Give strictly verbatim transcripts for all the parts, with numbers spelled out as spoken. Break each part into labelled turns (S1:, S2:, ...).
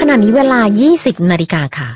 S1: ขณะนี้เวลา ยี่สิบ นาฬิกาค่ะ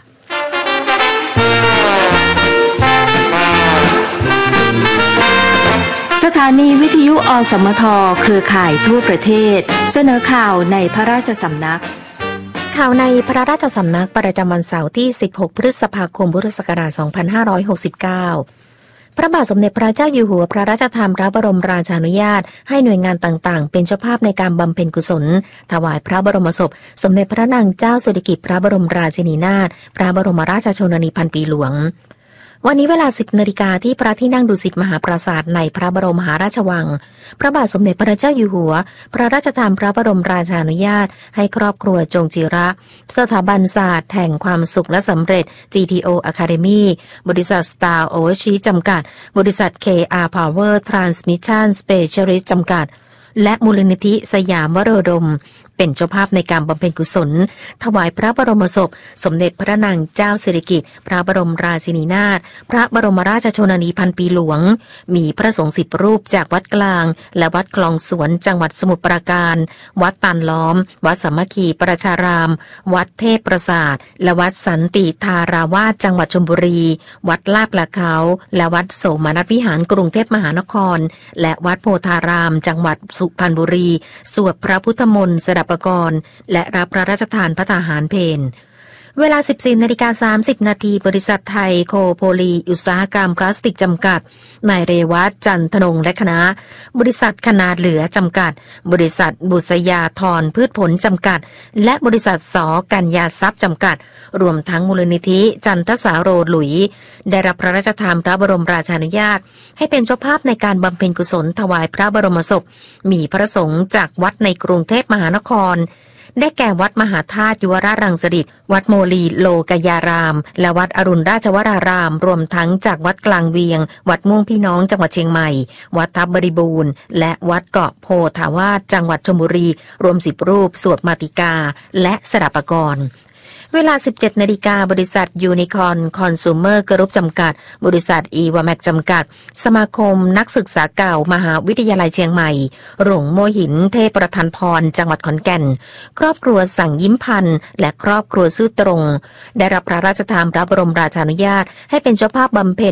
S2: สถานีวิทยุอสมทเครือข่ายทั่วประเทศเสนอข่าวในพระราชสำนัก
S1: ข่าวในพระราชสำนักประจำวันเสาร์ที่สิบหกพฤษภาคมพุทธศักราชสองพันห้าร้อยหกสิบเก้าพระบาทสมเด็จพระเจ้าอยู่หัวพระราชทานพระบรมราชานุญาตให้หน่วยงานต่างๆเป็นเจ้าภาพในการบำเพ็ญกุศลถวายพระบรมศพสมเด็จพระนางเจ้าสิริกิติ์พระบรมราชินีนาถพระบรมราชชนนีพันปีหลวงวันนี้เวลา สิบ นาฬิกาที่พระที่นั่งดุสิตมหาปราสาทในพระบรมมหาราชวังพระบาทสมเด็จพระเจ้าอยู่หัวพระราชทานพระบรมราชานุญาตให้ครอบครัวจงจิระสถาบันศาสตร์แห่งความสุขและสำเร็จ จี ที โอ Academy บริษัท Star Overseas จำกัดบริษัท เค อาร์ Power Transmission Specialist จำกัดและมูลนิธิสยามวโรดมเป็นเจ้าภาพในการบำเพ็ญกุศลถวายพระบรมศพสมเด็จพระนางเจ้าสิริกิติ์พระบรมราชินีนาถพระบรมราชชนนีพันปีหลวงมีพระสงฆ์สิบรูปจากวัดกลางและวัดคลองสวนจังหวัดสมุทรปราการวัดตาลล้อมวัดสามัคคีประชารามวัดเทพประสาทและวัดสันติธาราวาสจังหวัดชลบุรีวัดลาดประเขาและวัดโสมนัสวิหารกรุงเทพมหานครและวัดโพธารามจังหวัดสุพรรณบุรีสวดพระพุทธมนต์สดับประกรณ์และรับพระราชทานพระทหารเพลเวลา สิบสี่ นาฬิกา สามสิบ นาทีบริษัทไทยโคโพลีอุตสาหกรรมพลาสติกจำกัดนายเรวัตจันทนงและคณะบริษัทขนาดเหลือจำกัดบริษัทบุษยาธรพืชผลจำกัดและบริษัทสอกัญญาทรัพย์จำกัดรวมทั้งมูลนิธิจันทสาโรหลุยได้รับพระราชทานพระบรมราชานุญาตให้เป็นเจ้าภาพในการบำเพ็ญกุศลถวายพระบรมศพมีพระสงฆ์จากวัดในกรุงเทพมหานครได้แก่วัดมหาธาตุยุวราชรังสฤษฎ์วัดโมลีโลกยารามและวัดอรุณราชวรารามรวมทั้งจากวัดกลางเวียงวัดม่วงพี่น้องจังหวัดเชียงใหม่วัดทับบริบูรณ์และวัดเกาะโพธาวาสจังหวัดชลบุรีรวมสิบรูปสวดมาติกาและสดับประกรณ์เวลา สิบเจ็ด นาฬิกาบริษัทยูนิคอร์นคอน sumer กรุ๊ปจำกัดบริษัทอีวาแมกจำกัดสมาคมนักศึกษาเก่ามหาวิทยาลัยเชียงใหม่หลวงโมหินเทพประธานพรจังหวัดขอนแก่นครอบครัวสั่งยิ้มพันธ์และครอบครัวซื่อตรงได้รับพระราชทานพระบรมราชานุญาตให้เป็นเจ้าภาพบำเพ็ญ